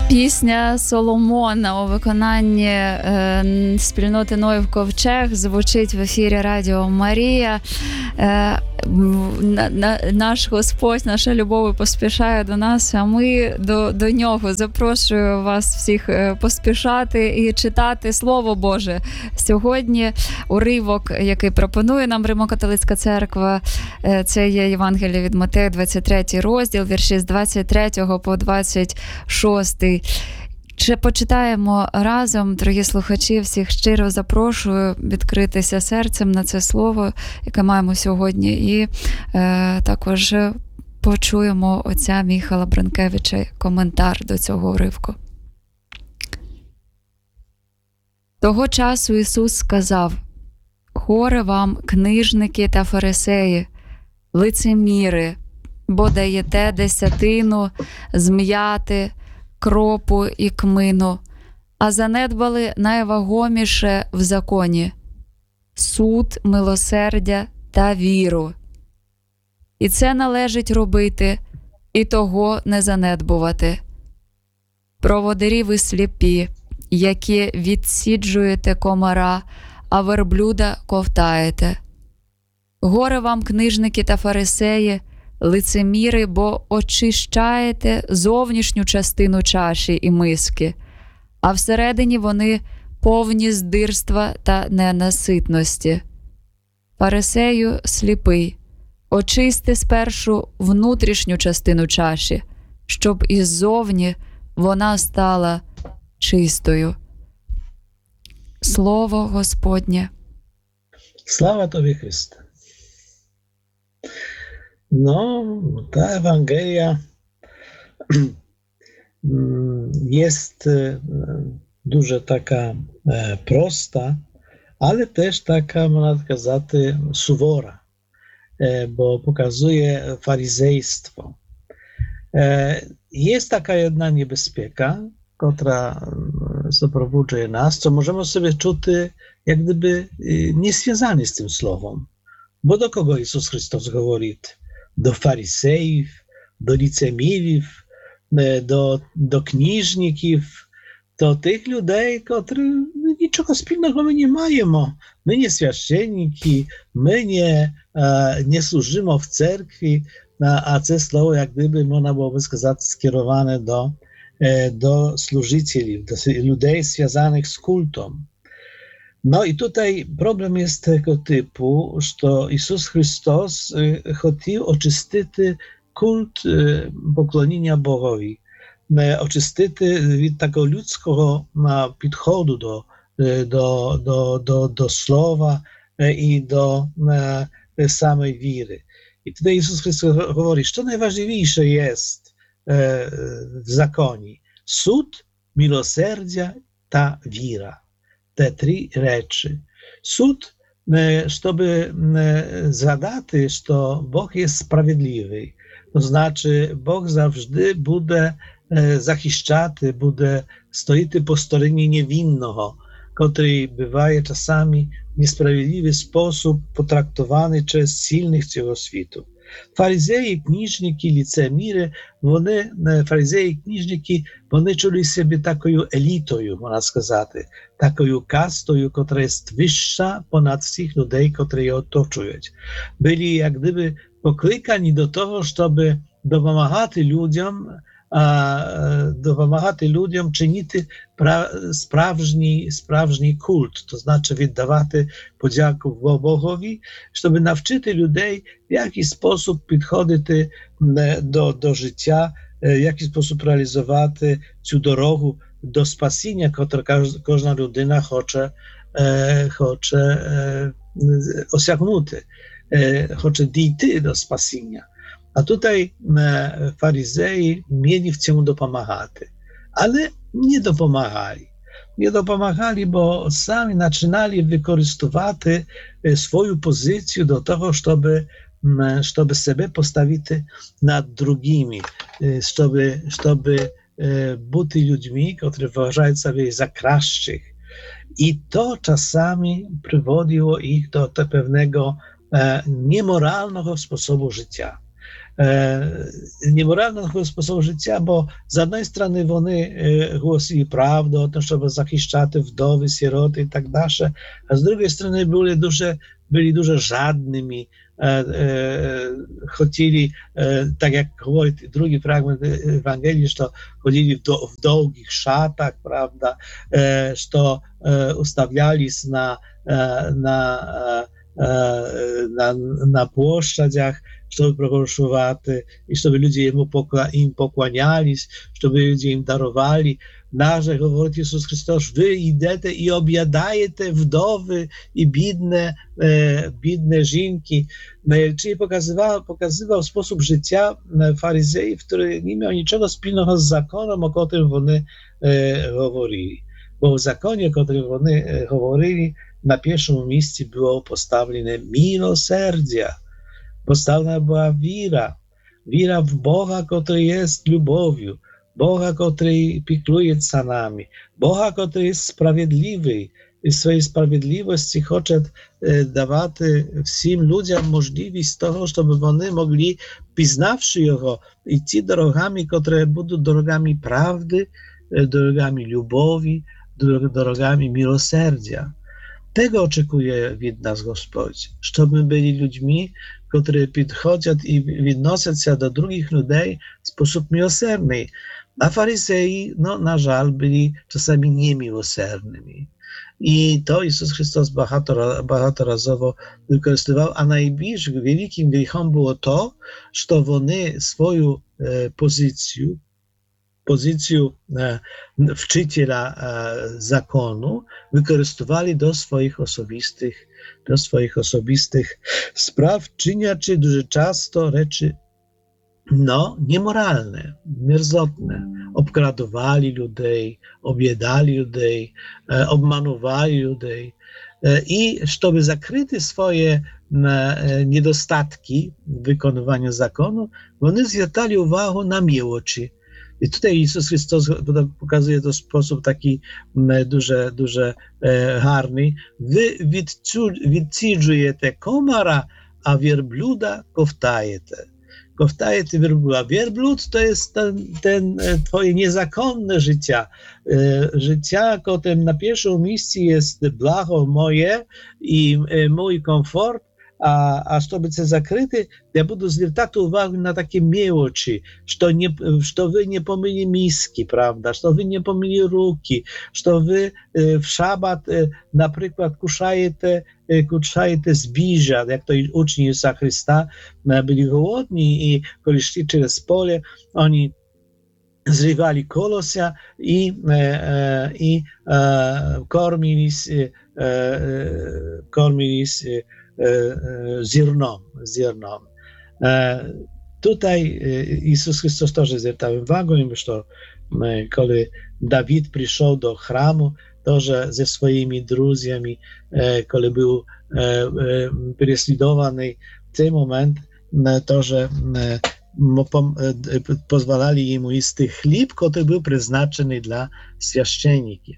Пісня Соломона у виконанні спільноти Ноїв Ковчег звучить в ефірі Радіо Марія. Наш Господь, наша любов поспішає до нас, а ми до нього. Запрошую вас всіх поспішати і читати Слово Боже. Сьогодні уривок, який пропонує нам Римо-католицька церква, це є Євангеліє від Матея, 23 розділ, вірші з 23 по 26. Чи почитаємо разом, дорогі слухачі, всіх щиро запрошую відкритися серцем на це слово, яке маємо сьогодні, і також почуємо отця Міхала Бринкевича коментар до цього уривку. Того часу Ісус сказав: «Горе вам, книжники та фарисеї, лицеміри, бо даєте десятину з м'яти, кропу і кмину, а занедбали найвагоміше в законі – суд, милосердя та віру. І це належить робити, і того не занедбувати. Проводирі ви сліпі, які відсіджуєте комара, а верблюда ковтаєте. Горе вам, книжники та фарисеї, лицеміри, бо очищаєте зовнішню частину чаші і миски, а всередині вони повні здирства та ненаситності. Фарисею сліпий, очисти спершу внутрішню частину чаші, щоб іззовні вона стала чистою». Слово Господнє. Слава Тобі, Христе! Ta Ewangelia jest дуже така проста, але теж така, можна сказати, сувора, бо показує фаризейство. Є така одна небезпека, котра супроводжує нас, co możemy sobie чути, jak gdyby nie związani z tym słowem. Bo do kogo Jezus Chrystus mówi? Do faryzejów, do licemierów, do kniżników, do tych ludzi, którzy niczego wspólnego my nie mają. My nie święcenniki, my nie służymy w cerkwi, a to słowo, jak gdyby można byłoby сказати, skierowane do służycieli, do ludzi związanych z kultem. No i tutaj problem jest tego typu, że Jezus Chrystus chciał oczyścić kult poklonienia Bogowi, oczyścić od tego ludzkiego podchodu do słowa i do samej wiry. I tutaj Jezus Chrystus mówi, że najważniejsze jest w zakonie: sąd, miłosierdzie ta wiara. Te trzy rzeczy. Sąd, żeby zgadać, że Bóg jest sprawiedliwy. To znaczy, Bóg zawsze będzie zachiszczać, będzie stoić po stronie niewinnego, który bywa czasami w niesprawiedliwy sposób potraktowany przez silnych tego świata. Faryzeji, kniżniki, licemiry, faryzeji i kniżniki, вони czuli siebie taką elitą, można сказати, taką kastą, która jest wyższa ponad wszystkich ludzi, którzy je otoczują. Byli jak gdyby poklykani do tego, żeby dopomagać ludziom czynić sправжній kult, to znaczy віддавати подяку Богові, щоб навчити людей, в який спосіб підходити до життя, в який спосіб реалізувати цю дорогу до спасіння, яку кожна людина хоче осягнути, хоче дійти до спасіння. A tutaj faryzeji mieli w tym dopomagać, ale nie dopomagali. Nie dopomagali, bo sami zaczynali wykorzystywać swoją pozycję do tego, żeby sobie postawić nad drugimi, żeby być ludźmi, którzy uważają sobie za kraszczych. I to czasami prowadziło ich do pewnego niemoralnego sposobu życia. Niemoralnego sposobu życia, bo z jednej strony вони głosili prawdę o tym, żeby захищати wdowy, sieroty i tak dalej, a z drugiej strony byli дуже żadnymi, хотіли, tak jak mówi drugi fragment Ewangelii, że chodzili w długich szatach, prawda, że ustawiались na płoszczach, żeby proголошувати, i żeby ludzie im pokłaniались, żeby ludzie im darowali. Nasze, mówi Jezus Chrystus, wy idziecie i obiadajecie wdowy i biedne żonki. Czyli pokazywał sposób życia faryzejów, który nie miał niczego wspólnego z zakonem, o którym oni mówili. Bo w zakonie, o którym oni mówili, na pierwszym miejscu było postawione miłosierdzie. Postawiona była wiara w Boga, który jest lubowią, Boga, który piekluje za nami, Boga, który jest sprawiedliwy i w swojej sprawiedliwości chce dawać wszystkim ludziom możliwość tego, żeby oni mogli, poznawszy Jego, iść drogami, które będą drogami prawdy, drogami lubowi, drogami miłosierdzia. Tego oczekuje od nas Gospodź, żeby byli ludźmi, którzy podchodzą i odnoszą się do drugich ludzi w sposób miłosierny. A faryzei, na żal, byli czasami niemiłosiernymi. I to Jezus Chrystus багаторазово wykorzystywał, a najbliższym wielkim grzechem było to, że oni swoją pozycję wczyciela zakonu wykorzystywali do swoich osobistych spraw, czyniaczy дуже często rzeczy niemoralne, mierzotne. Obkradowali ludzi, obiadali ludzi, obmanowali ludzi. I żeby zakryć swoje niedostatki w wykonywaniu zakonu, oni zwracali uwagę na miłości. I tutaj Jezus Chrystus pokazuje to w sposób taki дуже гарний. Wy відсіджуєте комара, a wierbluda koftajecie. Koftajecie wierbluda. Wierblut to jest ten twoje niezakonne życie. Życia, którym na pierwszym miejscu jest blago moje i mój komfort, a żeby to zakryty, ja będę zwracać uwagę na takie miłości, że wy nie pomyli miski, prawda, że wy nie pomyli ruki, że wy w szabat na przykład kuszajecie zbizia, jak to uczni Jezusa Chrysta byli głodni i kiedy szli przez pole, oni zrywali kolosia i kormili ziernom. Tutaj Jezus Chrystus też zwracał uwagę, że kiedy Dawid przyszedł do chramu, to, że ze swoimi druziami, kiedy był prześladowany w ten moment, to, że pozwalali jemu jeść chleb, który był przeznaczony dla święcenników.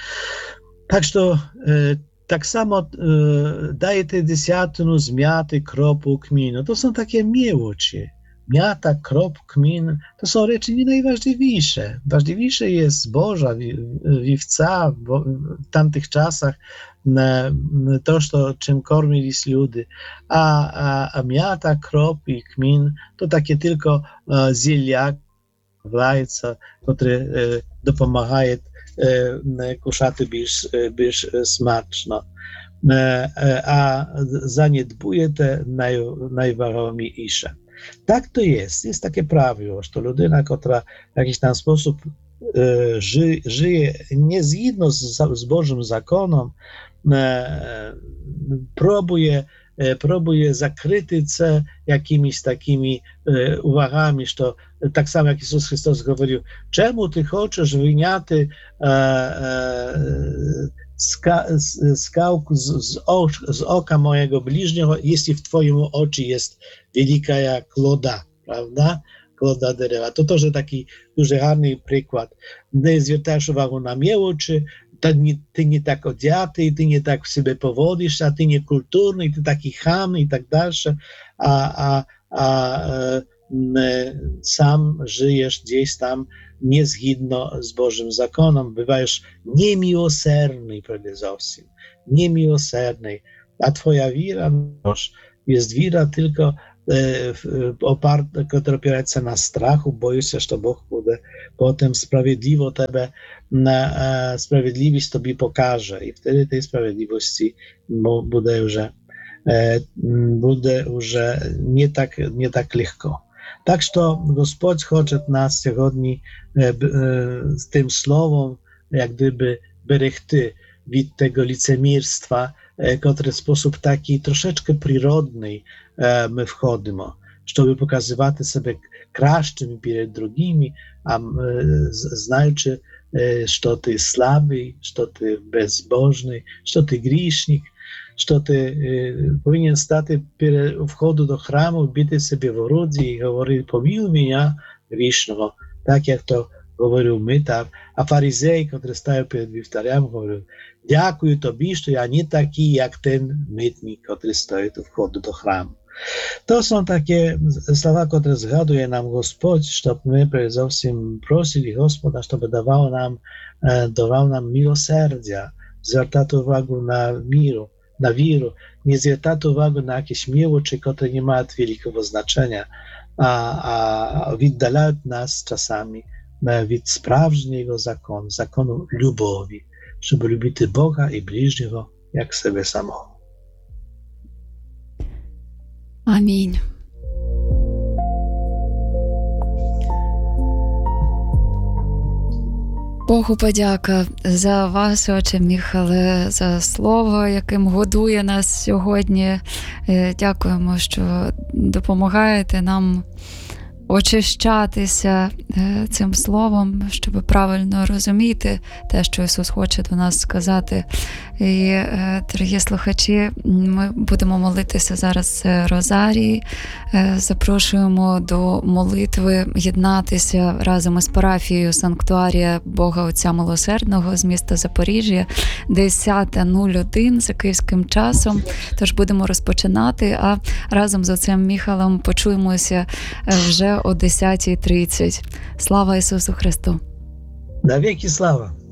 Tak samo dajecie dziesiątinu z miaty, kropu, kminu. To są takie miłości. Miata, krop, kmin, to są rzeczy nie najważniejsze. Ważniejsze jest zboża, wiewca w tamtych czasach, to, czym kormili ludzie. A miata, krop i kmin to takie tylko zieliak, wlajca, który dopomagaje kuszaty byś smaczno. A zaniedbuje te najważniejsze. Tak to jest. Jest takie prawo, że to ludyna, która w jakiś tam sposób żyje niezgodnie z Bożym zakonem, próbuje zakryć się jakimiś takimi uwagami, że to tak samo jak Jezus Chrystus mówił, czemu ty chcesz wyjąć skałkę z oka mojego bliźniego, jeśli w twoim oczy jest wielka jak kloda, prawda? Kloda derewa. To że taki duży ładny przykład. Nie zwracasz uwagę na miłości, ty nie tak odziaty, ty nie tak w sobie powodzisz, a ty nie kulturny, ty taki cham i tak dalsze, sam żyjesz gdzieś tam niezgodno z Bożym zakonem, bywasz niemiłosierny, prawie zowsім, niemiłosierny, a twoja wiara jest wiara tylko oparta, która opiera się na strachu, boisz się, że Bóg będzie potem sprawiedliwo tebe, sprawiedliwość tobie pokaże i wtedy tej sprawiedliwości będzie już nie tak lekko. Tak, że Господь chce nas сьогодні z tym słowem, jak gdyby berechty від tego licemirstwa, które w sposób taki troszeczkę przyrodny my wchodzimy, żeby pokazywać sobie kraszczymi przed drugimi, a znaczy, że ty słaby, że ty bezbożny, że ty grzesznik, że ty powinien stać przy wchodu do chramu, bity sobie w грудzi i mówić, pomiluj mnie grzesznego, tak jak to говорив Митар, а фаризей, котрий стояв перед вівтарем, говорив, дякую тобі, що я не такий, як ten митник, котрий стоїть у входу до храму. To są takie słowa, które zgaduje nam Господь, żeby my przede wszystkim prosili Gospoda, żeby dawał nam miłosierdzia, zwracać uwagę na wiru, nie zwracać uwagę na jakieś miłości, które nie mają wielkiego znaczenia, a oddalają nas czasami від справжнього закону, закону любові, щоб любити Бога і ближнього, як себе самого. Амінь. Богу подяка за вас, отче Михайле, за слово, яким годує нас сьогодні. Дякуємо, що допомагаєте нам очищатися цим словом, щоб правильно розуміти те, що Ісус хоче до нас сказати. І, дорогі слухачі, ми будемо молитися зараз розарій. Запрошуємо до молитви єднатися разом із парафією Санктуарія Бога Отця Милосердного з міста Запоріжжя, 10:01 за київським часом. Тож будемо розпочинати, а разом з отцем Михайлом почуємося вже о 10:30. Слава Ісусу Христу! На віки слава!